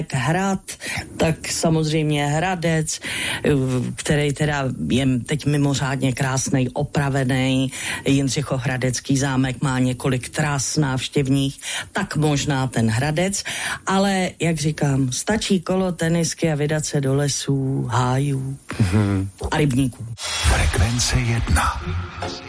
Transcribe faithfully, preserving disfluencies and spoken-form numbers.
hrad, tak samozřejmě Hradec, který teda je teď mimořádně krásnej, opravený. Jindřichohradecký zámek má několik tras návštěvních, tak možná ten Hradec, ale jak říkám, stačí kolo, tenisky a vydat se do lesů, hájů mm-hmm. a rybníků. Frekvence jedna.